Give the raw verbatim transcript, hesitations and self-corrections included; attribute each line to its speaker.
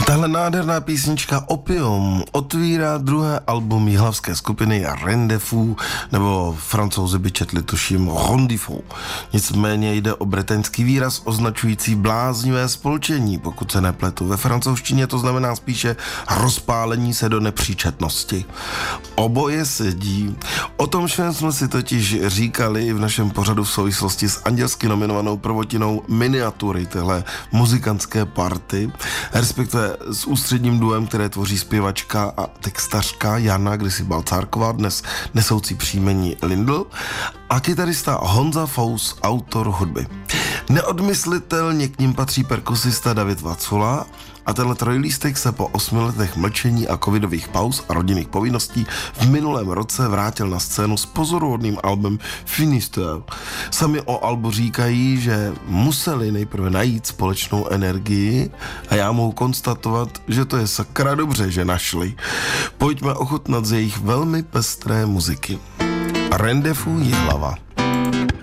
Speaker 1: Tahle nádherná písnička Opium otvírá druhé album jihlavské skupiny Rendezvous, nebo Francouzi by četli tuším Rendezvous. Nicméně jde o britaňský výraz označující bláznivé spolčení, pokud se nepletu. Ve francouzštině to znamená spíše rozpálení se do nepříčetnosti. Oboje sedí. O tom všem jsme si totiž říkali v našem pořadu v souvislosti s andělsky nominovanou prvotinou Miniatury, téhle muzikantské party, respektive s ústředním duem, které tvoří zpěvačka a textařka Jana, kdysi Balcárková, dnes nesoucí příjmení Lindl, a kytarista Honza Fous, autor hudby. Neodmyslitelně k ním patří perkusista David Vacula a tenhle trojlístek se po osmi letech mlčení a covidových pauz a rodinných povinností v minulém roce vrátil na scénu s pozoruhodným albem Finistère. Sami o albu říkají, že museli nejprve najít společnou energii a já mohu konstatovat, že to je sakra dobře, že našli. Pojďme ochutnat z jejich velmi pestré muziky. Rendezvous Jihlava.